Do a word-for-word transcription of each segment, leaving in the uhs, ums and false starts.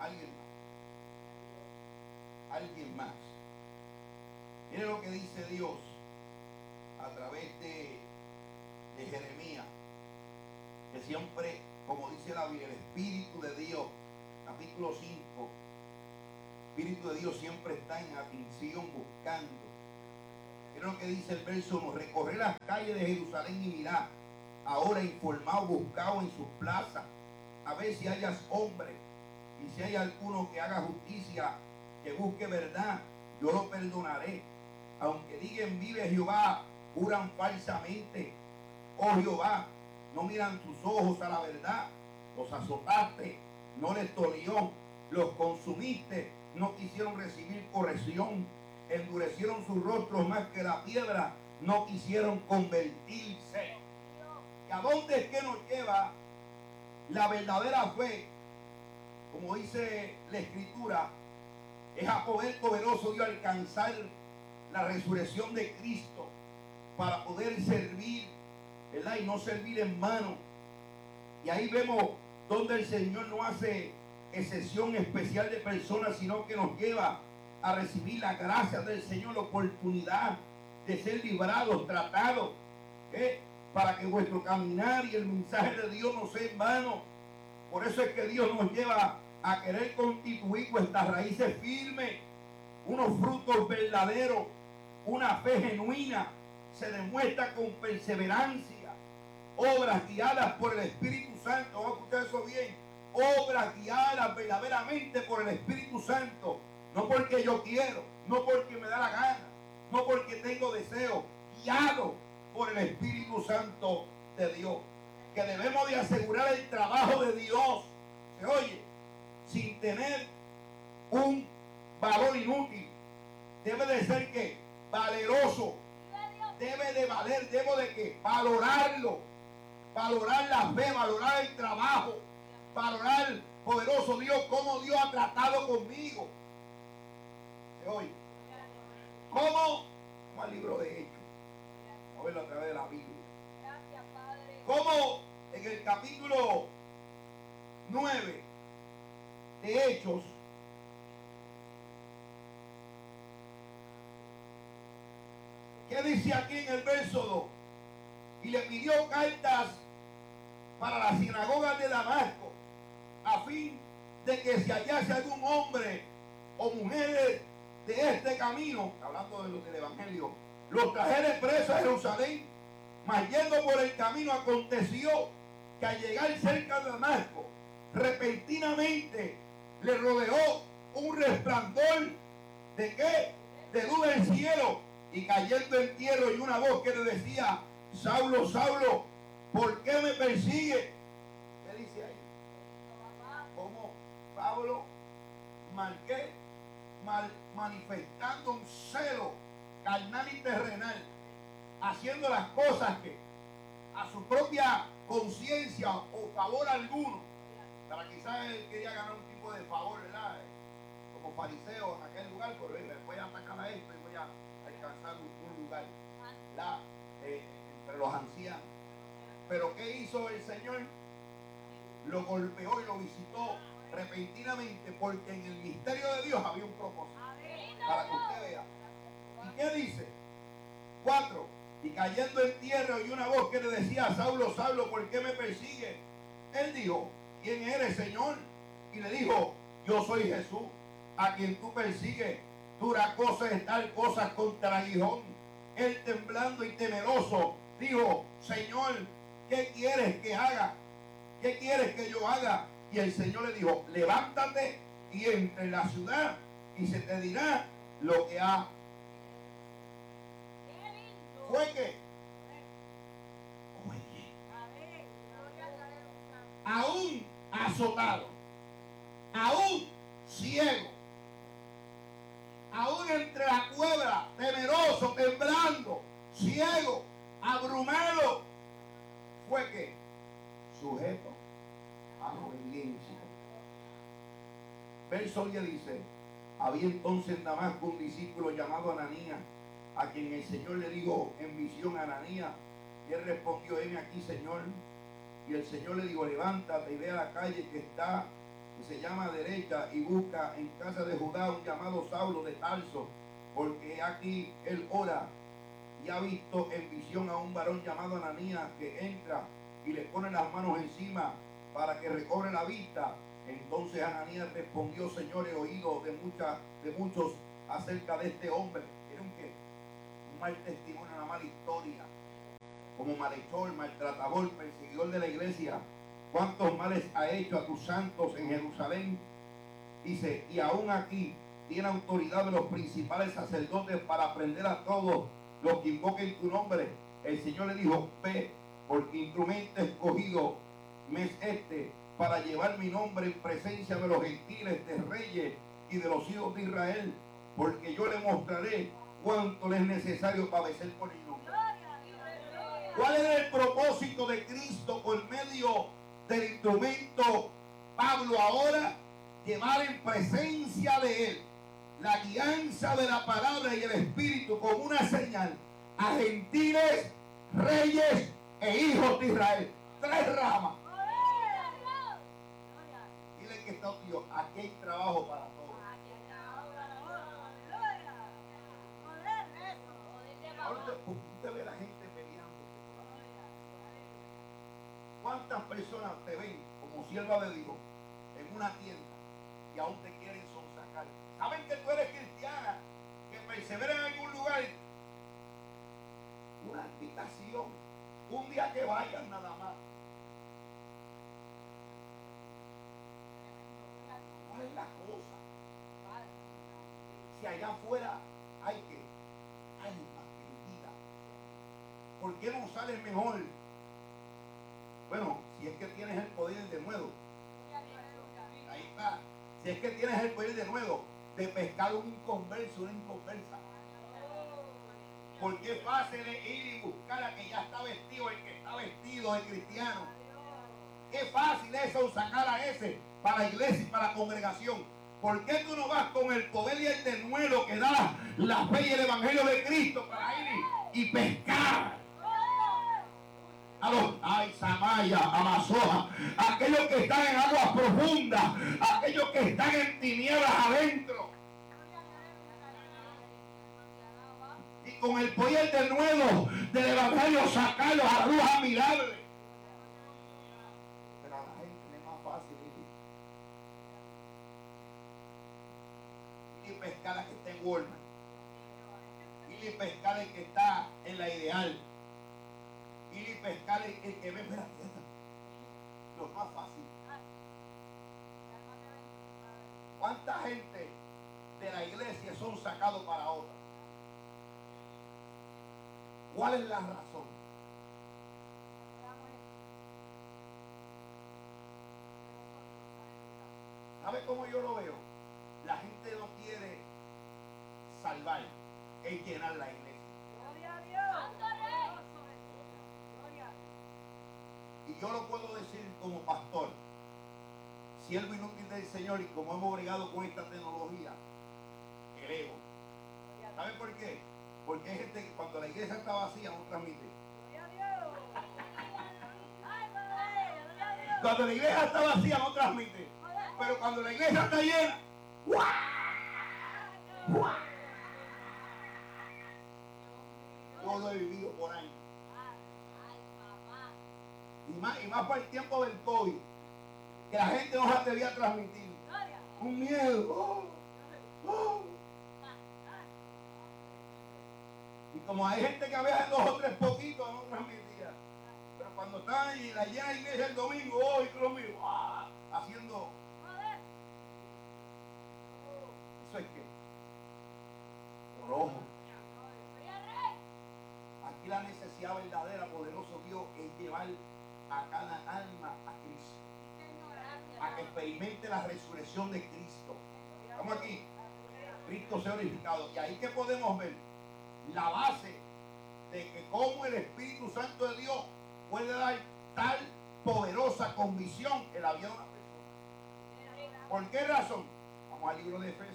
Alguien más. Alguien más. Mire lo que dice Dios a través de, de Jeremías, que siempre, como dice la Biblia, el Espíritu de Dios, capítulo cinco, el Espíritu de Dios siempre está en atención buscando. Mire lo que dice el verso uno: recorrer las calles de Jerusalén y mirad, ahora informado, buscado en sus plazas, a ver si hayas hombre, y si hay alguno que haga justicia, que busque verdad, yo lo perdonaré. Aunque digan vive Jehová, juran falsamente. Oh Jehová, no miran tus ojos a la verdad. Los azotaste, no les dolió. Los consumiste, no quisieron recibir corrección. Endurecieron sus rostros más que la piedra, no quisieron convertirse. ¿Y a dónde es que nos lleva la verdadera fe? Como dice la Escritura, es a poder poderoso Dios alcanzar la resurrección de Cristo para poder servir, ¿verdad? Y no servir en vano. Y ahí vemos donde el Señor no hace excepción especial de personas, sino que nos lleva a recibir la gracia del Señor, la oportunidad de ser librados, tratados, ¿eh? Para que vuestro caminar y el mensaje de Dios no sea en vano. Por eso es que Dios nos lleva a querer constituir nuestras raíces firmes, unos frutos verdaderos. Una fe genuina se demuestra con perseverancia, obras guiadas por el Espíritu Santo. Vamos a escuchar eso bien. Obras guiadas verdaderamente por el Espíritu Santo. No porque yo quiero, no porque me da la gana, no porque tengo deseo. Guiado por el Espíritu Santo de Dios. Que debemos de asegurar el trabajo de Dios. ¿Se oye? Sin tener un valor inútil. Debe de ser que valeroso, debe de valer, debo de que valorarlo, valorar la fe, valorar el trabajo, valorar, poderoso Dios, cómo Dios ha tratado conmigo. ¿Se oye? ¿Cómo? Como el libro de Hechos, vamos a verlo a través de la Biblia. ¿Cómo en el capítulo nueve de Hechos, ¿qué dice aquí en el verso dos? Y le pidió cartas para las sinagogas de Damasco, a fin de que se hallase algún hombre o mujeres de este camino, hablando de los del Evangelio, los trajere presos a Jerusalén. Mas yendo por el camino aconteció que al llegar cerca de Damasco, repentinamente le rodeó un resplandor de ¿qué? De luz del cielo. Y cayendo en tierra y una voz que le decía: Saulo, Saulo, ¿por qué me persigue? ¿Qué dice ahí? Como Pablo marqué, mal, manifestando un celo carnal y terrenal, haciendo las cosas que a su propia conciencia o favor alguno, para quizás él quería ganar un tipo de favor, ¿verdad? Como fariseo en aquel lugar, pero él voy a atacar a esto y voy a alcanzar un lugar, la, eh, entre los ancianos. Pero ¿qué hizo el Señor? Lo golpeó y lo visitó repentinamente, porque en el misterio de Dios había un propósito, para que usted vea. ¿Y qué dice? Cuatro. Y cayendo en tierra oyó una voz que le decía: Saulo, Saulo, ¿por qué me persigue? Él dijo: ¿quién eres, Señor? Y le dijo: yo soy Jesús, a quien tú persigues. Dura cosa es tal cosas contra el aguijón. Él, temblando y temeroso, dijo: Señor, ¿qué quieres que haga? ¿Qué quieres que yo haga? Y el Señor le dijo: levántate y entra en la ciudad y se te dirá lo que ha. ¿Fue qué? Oye, aún azotado, aún ciego, aún entre la cueva, temeroso, temblando, ciego, abrumado, fue que sujeto a la obediencia. Verso diez dice: había entonces en Damasco un discípulo llamado Ananías, a quien el Señor le dijo en visión: Ananías. Y él respondió: heme aquí, Señor. Y el Señor le dijo: levántate y ve a la calle que está que se llama derecha, y busca en casa de Judá un llamado Saulo de Tarso, porque aquí él ora y ha visto en visión a un varón llamado Ananías que entra y le pone las manos encima para que recobre la vista. Entonces Ananías respondió: Señor, he oído de, mucha, de muchos acerca de este hombre. ¿Vieron qué? Un mal testimonio, una mala historia. Como malhechor, maltratador, perseguidor de la iglesia. ¿Cuántos males ha hecho a tus santos en Jerusalén? Dice, y aún aquí tiene autoridad de los principales sacerdotes para prender a todos los que invoquen tu nombre. El Señor le dijo: ve, porque instrumento escogido me es este para llevar mi nombre en presencia de los gentiles, de reyes y de los hijos de Israel, porque yo le mostraré cuánto le es necesario padecer por mi nombre. ¿Cuál es el propósito de Cristo por medio del instrumento Pablo ahora? Llevar en presencia de él la guianza de la palabra y el Espíritu como una señal a gentiles, reyes e hijos de Israel. Tres ramas. Dile que está, tío, aquí hay trabajo para todos. Ahora usted, usted ve a la gente peleando. ¿Cuántas personas te ven como sierva de Dios en una tienda y aún te quieren sonsacar? Saben que tú eres cristiana, que persevera en algún lugar. Una invitación, un día que vayan nada más. ¿Cuál es la cosa? Si allá afuera hay que, hay más vida. ¿Por qué no sales mejor? Bueno, si es que tienes el poder de nuevo. Ahí está. Si es que tienes el poder de nuevo de pescar un inconverso, una inconversa. Porque es fácil ir y buscar a que ya está vestido, el que está vestido de cristiano. Qué fácil es sacar a ese para la iglesia y para la congregación. ¿Por qué tú no vas con el poder y el denuedo que da la fe y el evangelio de Cristo para ir y, y pescar? A los, ay, Samaya, Amazoa, aquellos que están en aguas profundas, aquellos que están en tinieblas adentro. Y con el poder del nuevo del evangelio sacarlos a la luz admirable. Pero a la gente es más fácil ir y pescar a que está en Walmart, ir y pescar el que está en la Ideal, ir y pescar el, el que ve en la tierra. Lo más fácil. ¿Cuánta gente de la iglesia son sacados para otra? ¿Cuál es la razón? ¿Sabe cómo yo lo veo? La gente no quiere salvar, es llenar la iglesia. Gloria a Dios. Y yo lo puedo decir como pastor, siervo inútil del Señor, y como hemos bregado con esta tecnología, el ego. ¿Sabe por qué? Porque hay gente que cuando la iglesia está vacía no transmite. Cuando la iglesia está vacía no transmite. Pero cuando la iglesia está llena, ¡guau! ¡Guau! Yo lo he vivido por años. Y más, y más por el tiempo del COVID, que la gente no se atrevía a transmitir. Un miedo. Oh, oh. Y como hay gente que había dos o tres poquitos, no transmitía. Pero cuando estaban en la llena iglesia el domingo, hoy oh, lo mismo, ¡ah! Haciendo. ¿Eso es qué? Rojo. Aquí la necesidad verdadera, poderoso Dios, es llevar a cada alma a Cristo, a que experimente la resurrección de Cristo. Estamos aquí. Cristo sea glorificado. Y ahí que podemos ver la base de que cómo el Espíritu Santo de Dios puede dar tal poderosa convicción en la vida de una persona. ¿Por qué razón? Vamos al libro de Efesios.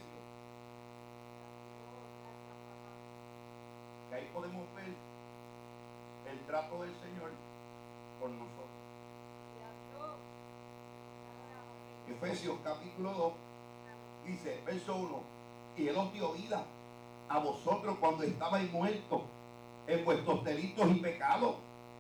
Que ahí podemos ver el trato del Señor con nosotros. Efesios capítulo dos, dice, verso uno, y Él os dio vida a vosotros cuando estabais muertos en vuestros delitos y pecados.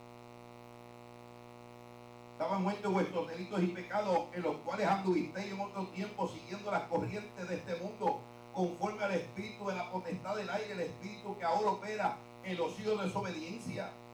Estaban muertos en vuestros delitos y pecados, en los cuales anduvisteis en otro tiempo siguiendo las corrientes de este mundo, conforme al espíritu de la potestad del aire, el espíritu que ahora opera en los hijos de desobediencia,